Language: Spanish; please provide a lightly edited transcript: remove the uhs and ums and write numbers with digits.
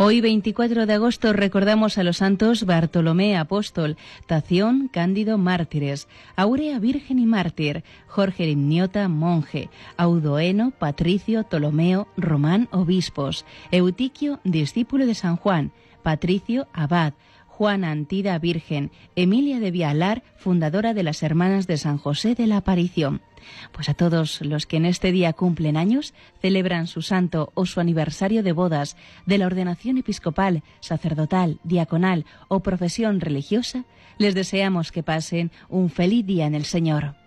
Hoy, 24 de agosto, recordamos a los santos Bartolomé Apóstol, Tación Cándido Mártires, Aurea Virgen y Mártir, Jorge Limniota Monje, Audoeno, Patricio, Ptolomeo, Román Obispos, Eutiquio, discípulo de San Juan, Patricio Abad, Juana Antida Virgen, Emilia de Vialar, fundadora de las Hermanas de San José de la Aparición. Pues a todos los que en este día cumplen años, celebran su santo o su aniversario de bodas, de la ordenación episcopal, sacerdotal, diaconal o profesión religiosa, les deseamos que pasen un feliz día en el Señor.